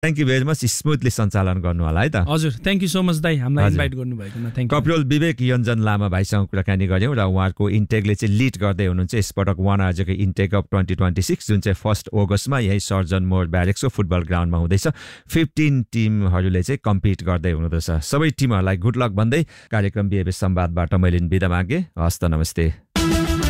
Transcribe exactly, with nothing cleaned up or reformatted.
thank you very much smoothly सञ्चालन गर्नु होला है त हजुर थ्याङ्क यू सो मच दाइ हामीलाई इन्भाइट गर्नुभएकोमा थ्याङ्क यू कपिल विवेक योन्जन लामा भाइसँग कुराकानी गऱ्यौँ र उहाँको इन्टेकले चाहिँ लिड गर्दै हुनुहुन्छ यसपटक वान आजको intake of twenty twenty six जुन चाहिँ फर्स्ट अगस्तमा यही सर्जन मोर ब्यारेक्सको फुटबल ग्राउन्डमा हुँदैछ फिफ्टिन टिमहरूले चाहिँ कम्पिट गर्दै हुनुहुँदैछ सबै टिमहरूलाई गुड लक भन्दै कार्यक्रम बिहेबे संवादबाट मैले बिदा मागेँ हस्त नमस्ते